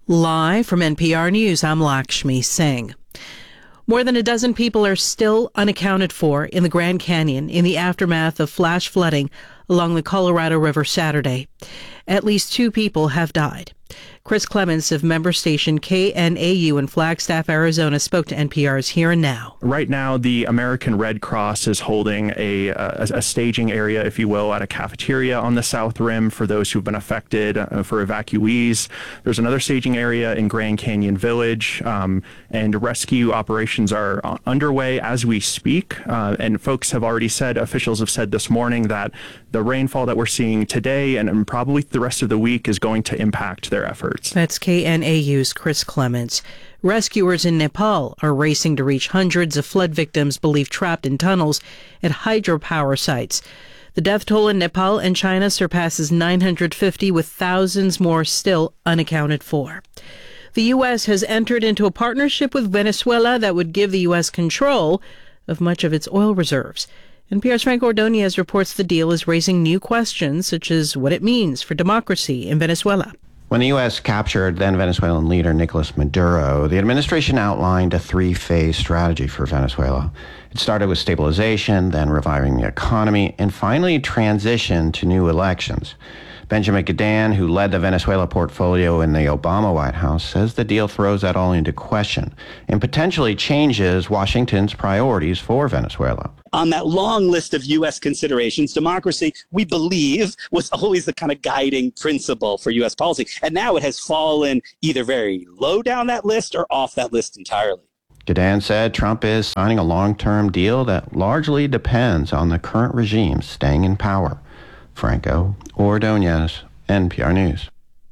Live from NPR News, I'm Lakshmi Singh. More than a dozen people are still unaccounted for in the Grand Canyon in the aftermath of flash flooding along the Colorado River Saturday. At least 2 people have died. Chris Clements of member station KNAU in Flagstaff, Arizona, spoke to NPR's Here and Now. Right now, the American Red Cross is holding a staging area, if you will, at a cafeteria on the South Rim for those who've been affected, for evacuees. There's another staging area in Grand Canyon Village, and rescue operations are underway as we speak. And folks have already said, officials have said this morning, that the rainfall that we're seeing today and probably the rest of the week is going to impact their efforts. That's KNAU's Chris Clements. Rescuers in Nepal are racing to reach hundreds of flood victims believed trapped in tunnels at hydropower sites. The death toll in Nepal and China surpasses 950, with thousands more still unaccounted for. The U.S. has entered into a partnership with Venezuela that would give the U.S. control of much of its oil reserves. NPR's Frank Ordonez reports the deal is raising new questions, such as what it means for democracy in Venezuela. When the U.S. captured then Venezuelan leader Nicolas Maduro, the administration outlined a 3-phase strategy for Venezuela. It started with stabilization, then reviving the economy, and finally transitioned to new elections. Benjamin Gadan, who led the Venezuela portfolio in the Obama White House, says the deal throws that all into question and potentially changes Washington's priorities for Venezuela. On that long list of U.S. considerations, democracy, we believe, was always the kind of guiding principle for U.S. policy. And now it has fallen either very low down that list or off that list entirely. Gadan said Trump is signing a long-term deal that largely depends on the current regime staying in power. Franco Ordonez, NPR News.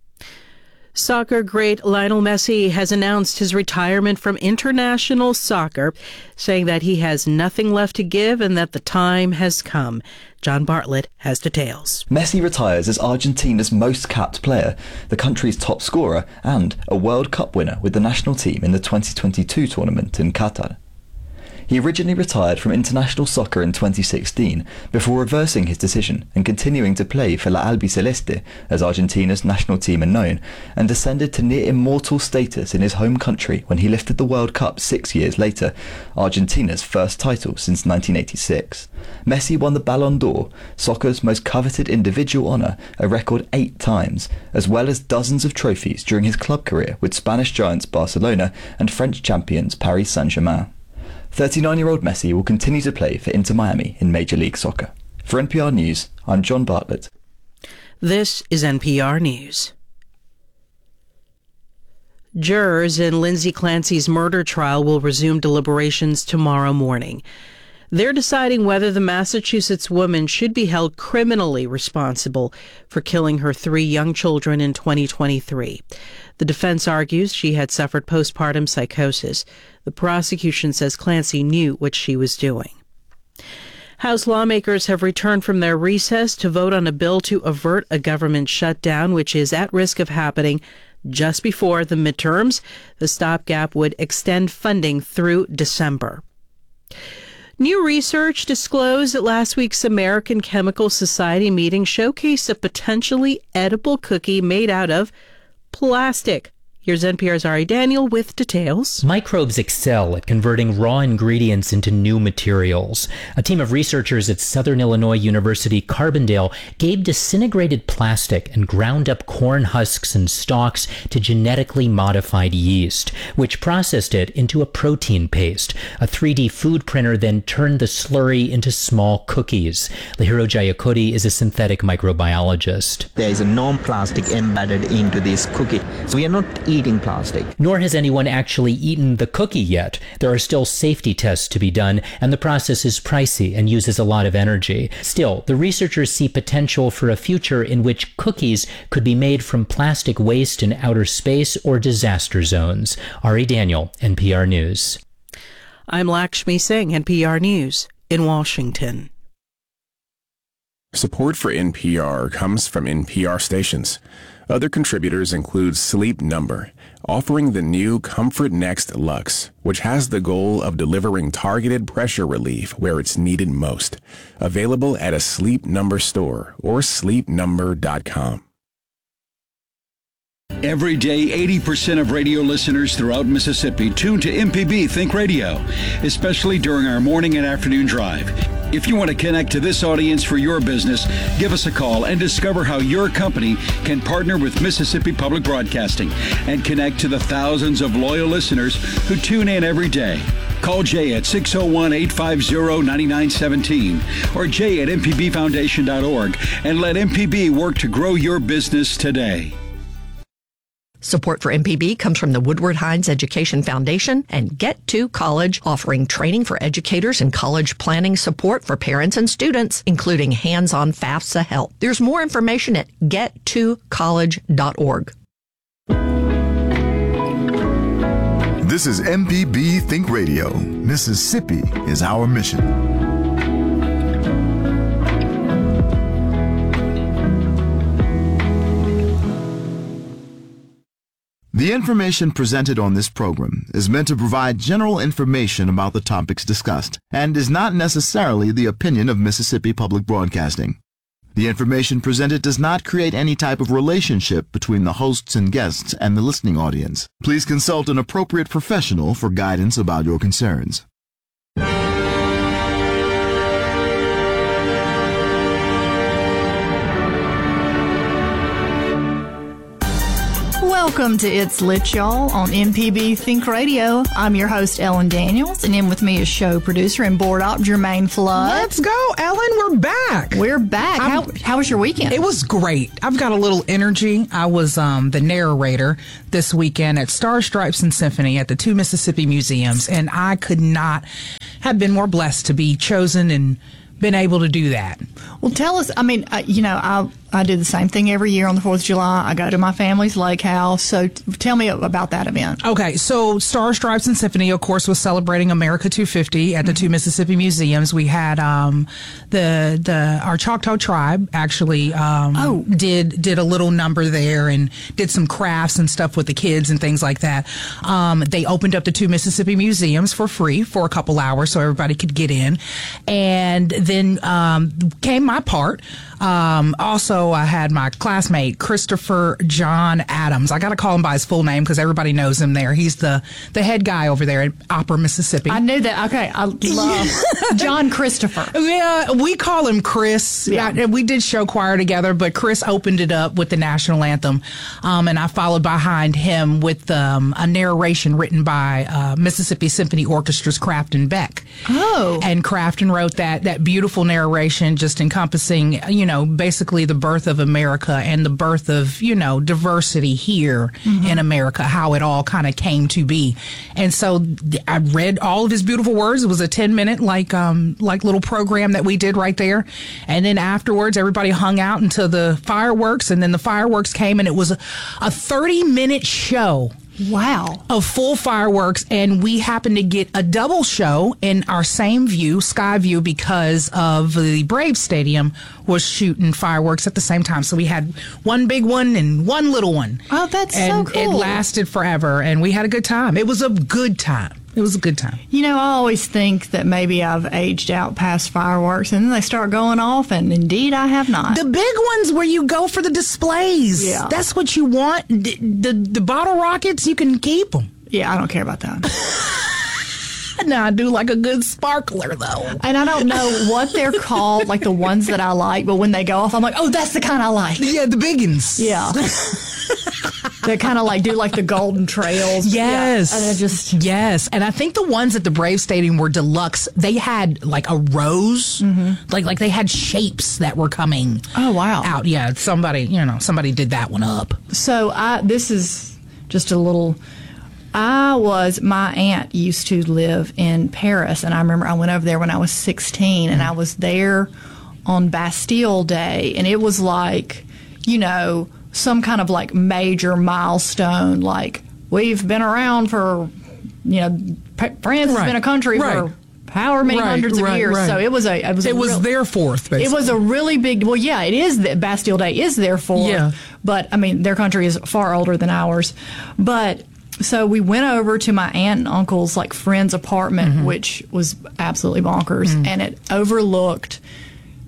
Soccer great Lionel Messi has announced his retirement from international soccer, saying that he has nothing left to give and that the time has come. John Bartlett has details. Messi retires as Argentina's most capped player, the country's top scorer, and a World Cup winner with the national team in the 2022 tournament in Qatar. He originally retired from international soccer in 2016 before reversing his decision and continuing to play for La Albiceleste, as Argentina's national team are known, and descended to near immortal status in his home country when he lifted the World Cup 6 years later, Argentina's first title since 1986. Messi won the Ballon d'Or, soccer's most coveted individual honour, a record 8 times, as well as dozens of trophies during his club career with Spanish giants Barcelona and French champions Paris Saint-Germain. 39-year-old Messi will continue to play for Inter Miami in Major League Soccer. For NPR News, I'm John Bartlett. This is NPR News. Jurors in Lindsay Clancy's murder trial will resume deliberations tomorrow morning. They're deciding whether the Massachusetts woman should be held criminally responsible for killing her 3 young children in 2023. The defense argues she had suffered postpartum psychosis. The prosecution says Clancy knew what she was doing. House lawmakers have returned from their recess to vote on a bill to avert a government shutdown, which is at risk of happening just before the midterms. The stopgap would extend funding through December. New research disclosed at last week's American Chemical Society meeting showcased a potentially edible cookie made out of plastic. Here's NPR's Ari Daniel with details. Microbes excel at converting raw ingredients into new materials. A team of researchers at Southern Illinois University Carbondale gave disintegrated plastic and ground up corn husks and stalks to genetically modified yeast, which processed it into a protein paste. A 3D food printer then turned the slurry into small cookies. Lahiro Jayakody is a synthetic microbiologist. There is a non-plastic embedded into this cookie. So we are not eating plastic. Nor has anyone actually eaten the cookie yet. There are still safety tests to be done, and the process is pricey and uses a lot of energy. Still, the researchers see potential for a future in which cookies could be made from plastic waste in outer space or disaster zones. Ari Daniel, NPR News. I'm Lakshmi Singh, NPR News in Washington. Support for NPR comes from NPR stations. Other contributors include Sleep Number, offering the new Comfort Next Luxe, which has the goal of delivering targeted pressure relief where it's needed most. Available at a Sleep Number store or sleepnumber.com. Every day, 80% of radio listeners throughout Mississippi tune to MPB Think Radio, especially during our morning and afternoon drive. If you want to connect to this audience for your business, give us a call and discover how your company can partner with Mississippi Public Broadcasting and connect to the thousands of loyal listeners who tune in every day. Call Jay at 601-850-9917 or Jay at mpbfoundation.org and let MPB work to grow your business today. Support for MPB comes from the Woodward Hines Education Foundation and Get to College, offering training for educators and college planning support for parents and students, including hands-on FAFSA help. There's more information at gettocollege.org. This is MPB Think Radio. Mississippi is our mission. The information presented on this program is meant to provide general information about the topics discussed and is not necessarily the opinion of Mississippi Public Broadcasting. The information presented does not create any type of relationship between the hosts and guests and the listening audience. Please consult an appropriate professional for guidance about your concerns. Welcome to It's Lit, y'all, on MPB Think Radio. I'm your host, Ellen Daniels, and in with me is show producer and board op, Jermaine Flood. Let's go, Ellen. We're back. We're back. How was your weekend? It was great. I've got a little energy. I was the narrator this weekend at Star Stripes and Symphony at the two Mississippi museums, and I could not have been more blessed to be chosen and been able to do that. Well, tell us, I do the same thing every year on the 4th of July. I go to my family's lake house. So tell me about that event. Okay, so Star Stripes and Symphony, of course, was celebrating America 250 at the two Mississippi museums. We had our Choctaw tribe actually did a little number there and did some crafts and stuff with the kids and things like that. They opened up the two Mississippi museums for free for a couple hours so everybody could get in. And then came my part. Also, I had my classmate, Christopher John Adams. I got to call him by his full name because everybody knows him there. He's the head guy over there at Opera, Mississippi. I knew that. Okay. I love John Christopher. Yeah, we call him Chris. Yeah. We did show choir together, but Chris opened it up with the national anthem. And I followed behind him with a narration written by Mississippi Symphony Orchestra's Crafton Beck. Oh. And Crafton wrote that beautiful narration just encompassing, basically the birth of America and the birth of, diversity here in America, how it all kind of came to be. And so I read all of his beautiful words. It was a 10-minute like little program that we did right there. And then afterwards, everybody hung out until the fireworks, and then the fireworks came, and it was a 30-minute show. Wow. Of full fireworks, and we happened to get a double show in our same view, sky view, because of the Braves Stadium was shooting fireworks at the same time. So we had one big one and one little one. Oh, that's so cool. And it lasted forever, and we had a good time. It was a good time. It was a good time. I always think that maybe I've aged out past fireworks, and then they start going off, and indeed I have not. The big ones where you go for the displays. Yeah. That's what you want. The bottle rockets, you can keep them. Yeah, I don't care about that. No, I do like a good sparkler, though. And I don't know what they're called, like the ones that I like, but when they go off, I'm like, oh, that's the kind I like. Yeah, the big ones. Yeah. They kind of do the golden trails. Yes. Yeah. And yes. And I think the ones at the Brave Stadium were deluxe. They had a rose. Like they had shapes that were coming. Oh, wow. Out. Yeah. Somebody did that one up. So this is just a little... my aunt used to live in Paris, and I remember I went over there when I was 16, and I was there on Bastille Day, and it was some kind of major milestone, we've been around for, France has been a country for however many hundreds of years. So it was their fourth, basically. It was a really big, it is, Bastille Day is their fourth. Yeah. But, their country is far older than ours. But... So we went over to my aunt and uncle's friend's apartment, which was absolutely bonkers, and it overlooked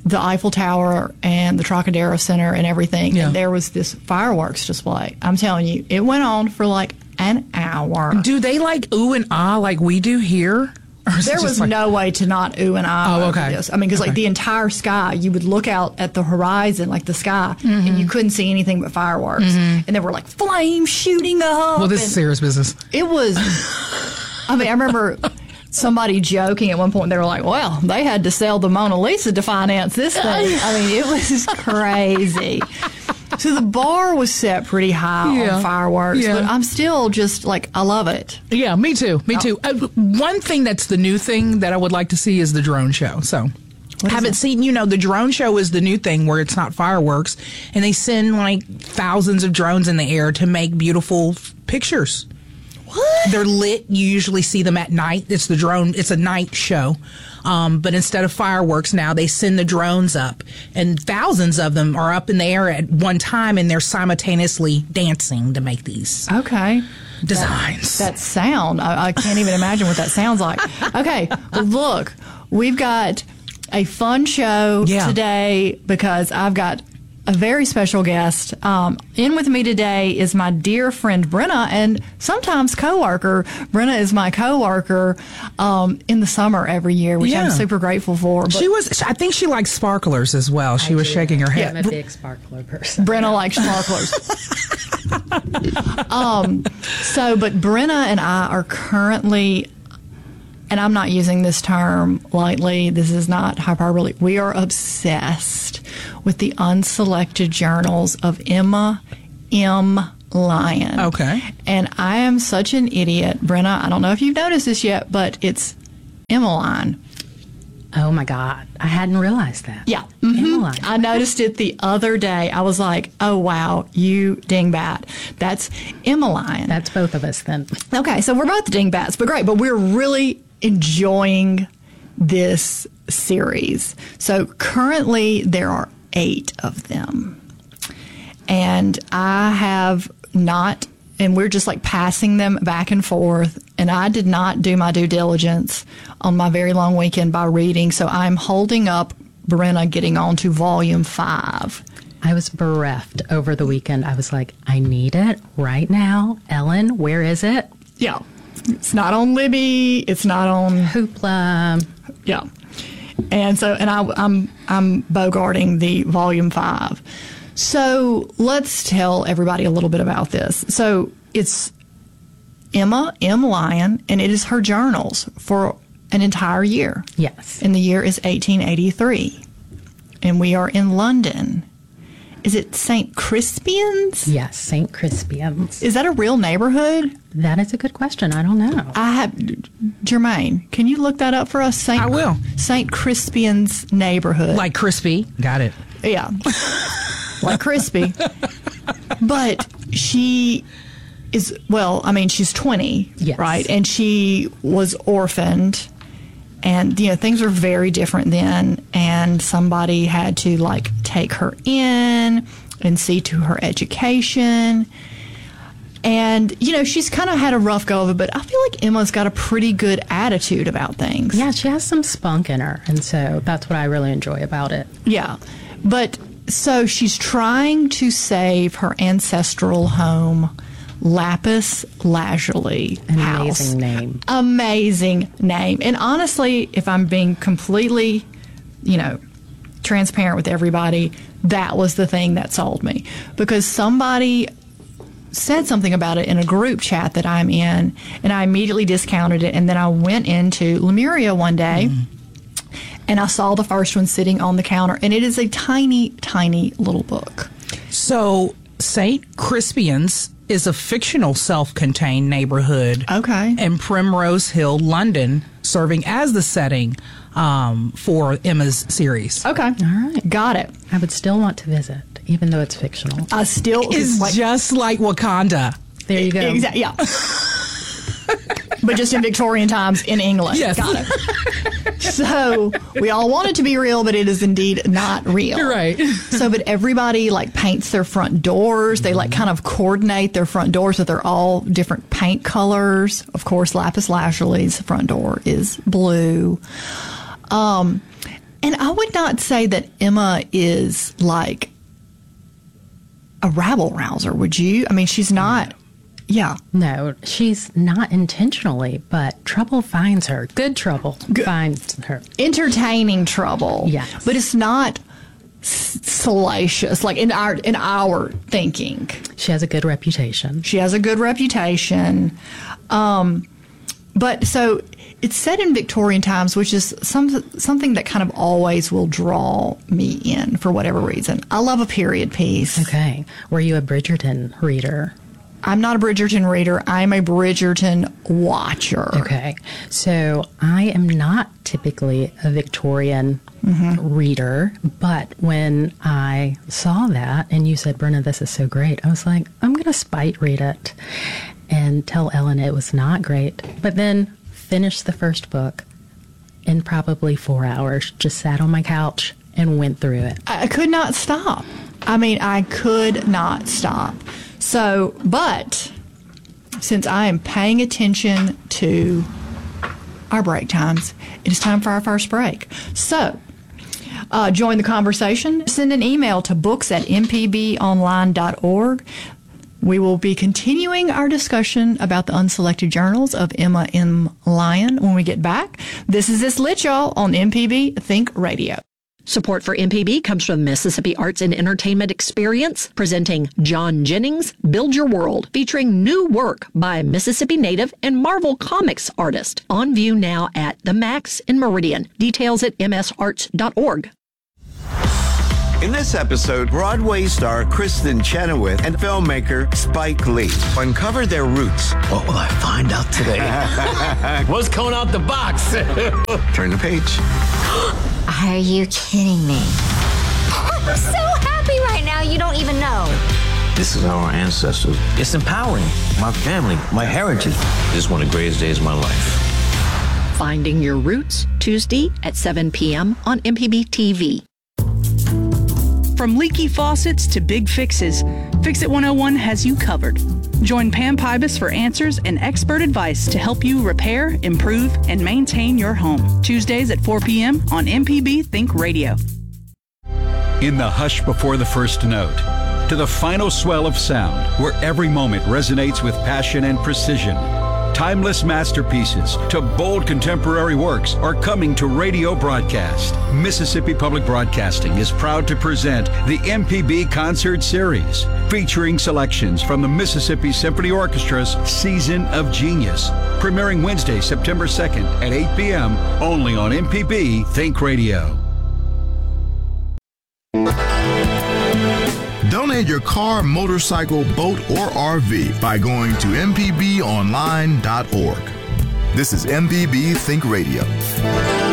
the Eiffel Tower and the Trocadero Center and everything. Yeah. And there was this fireworks display. I'm telling you, it went on for like an hour. Do they like ooh and ah like we do here? There was no way to not ooh and ah over okay. this. I mean, because like the entire sky, you would look out at the horizon, like the sky, and you couldn't see anything but fireworks. And there were like flames shooting up. Well, this is serious business. It was, I mean, I remember somebody joking at one point. They were like, well, they had to sell the Mona Lisa to finance this thing. I mean, it was crazy. So the bar was set pretty high on fireworks, but I'm still just like, I love it. Yeah, me too. Me too. One thing that's the new thing that I would like to see is the drone show. So haven't seen, the drone show is the new thing where it's not fireworks and they send like thousands of drones in the air to make beautiful pictures. What? They're lit. You usually see them at night. It's the drone. It's a night show. But instead of fireworks now, they send the drones up, and thousands of them are up in the air at one time, and they're simultaneously dancing to make these designs. That sound, I can't even imagine what that sounds like. Okay, well, look, we've got a fun show today because I've got a very special guest. In with me today is my dear friend Brenna, and sometimes coworker. Brenna is my coworker in the summer every year, which I'm super grateful for. But I think she likes sparklers as well. She was shaking her head. I'm a big sparkler person. Brenna likes sparklers. But Brenna and I are currently, and I'm not using this term lightly, this is not hyperbole, we are obsessed with the unselected journals of Emma M. Lyon. Okay. And I am such an idiot. Brenna, I don't know if you've noticed this yet, but it's Emmeline. Oh my God. I hadn't realized that. Yeah. Mm-hmm. I noticed it the other day. I was like, oh, wow, you dingbat. That's Emmeline. That's both of us then. Okay, so we're both dingbats, but great. But we're really enjoying this series. So currently there are 8 of them. And I have not, and we're just like passing them back and forth. And I did not do my due diligence on my very long weekend by reading. So I'm holding up Brenna getting on to volume 5. I was bereft over the weekend. I was like, I need it right now. Ellen, where is it? Yeah. It's not on Libby. It's not on Hoopla. Yeah. And so, and I'm bogarting the volume 5. So let's tell everybody a little bit about this. So it's Emma M. Lyon, and it is her journals for an entire year. Yes. And the year is 1883. And we are in London. Is it St. Crispian's? Yes, St. Crispian's. Is that a real neighborhood? That is a good question. I don't know. Jermaine, can you look that up for us? I will. St. Crispian's neighborhood. Like crispy. Got it. Yeah. Like crispy. But she is, well, I mean, she's 20, yes. Right? And she was orphaned. And, things were very different then. And somebody had to, take her in and see to her education. And, she's kind of had a rough go of it, but I feel like Emma's got a pretty good attitude about things. Yeah, she has some spunk in her. And so that's what I really enjoy about it. Yeah. But so she's trying to save her ancestral home, Lapis Lazuli House. Amazing name. Amazing name. And honestly, if I'm being completely, transparent with everybody, that was the thing that sold me. Because somebody said something about it in a group chat that I'm in, and I immediately discounted it. And then I went into Lemuria one day, and I saw the first one sitting on the counter, and it is a tiny, tiny little book. So St. Crispian's is a fictional self-contained neighborhood in Primrose Hill, London, serving as the setting for Emma's series. Okay. All right. Got it. I would still want to visit, even though it's fictional. It's just like Wakanda. There you go. Exactly. Yeah. But just in Victorian times in England. Yes. Got it. So we all want it to be real, but it is indeed not real. You're right. So, but everybody paints their front doors. They kind of coordinate their front doors so they're all different paint colors. Of course, Lapis Lazuli's front door is blue. And I would not say that Emma is like a rabble-rouser, would you? I mean, she's not. Yeah. No, she's not intentionally, but trouble finds her. Good trouble finds her. Entertaining trouble. Yes. But it's not salacious, like in our thinking. She has a good reputation. But so it's set in Victorian times, which is something that kind of always will draw me in for whatever reason. I love a period piece. Okay. Were you a Bridgerton reader? I'm not a Bridgerton reader. I'm a Bridgerton watcher. Okay. So I am not typically a Victorian reader, but when I saw that and you said, Brenna, this is so great, I was like, I'm going to spite read it and tell Ellen it was not great. But then finished the first book in probably 4 hours, just sat on my couch and went through it. I could not stop. I could not stop. So, but since I am paying attention to our break times, it is time for our first break. So, join the conversation. Send an email to books@mpbonline.org. We will be continuing our discussion about the unselected journals of Emma M. Lyon when we get back. This is This Lit, y'all, on MPB Think Radio. Support for MPB comes from Mississippi Arts and Entertainment Experience, presenting John Jennings' Build Your World, featuring new work by Mississippi native and Marvel Comics artist. On view now at The Max in Meridian. Details at msarts.org. In this episode, Broadway star Kristen Chenoweth and filmmaker Spike Lee uncover their roots. What will I find out today? What's coming out the box? Turn the page. Are you kidding me? I'm so happy right now, you don't even know. This is our ancestors. It's empowering. My family, my heritage. This is one of the greatest days of my life. Finding Your Roots, Tuesday at 7 p.m. on MPB TV. From leaky faucets to big fixes, Fix-It 101 has you covered. Join Pam Pybus for answers and expert advice to help you repair, improve, and maintain your home. Tuesdays at 4 p.m. on MPB Think Radio. In the hush before the first note, to the final swell of sound, where every moment resonates with passion and precision. Timeless masterpieces to bold contemporary works are coming to radio broadcast. Mississippi Public Broadcasting is proud to present the MPB Concert Series, featuring selections from the Mississippi Symphony Orchestra's Season of Genius, premiering Wednesday, September 2nd at 8 p.m. only on MPB Think Radio. Donate your car, motorcycle, boat, or RV by going to mpbonline.org. This is MPB Think Radio.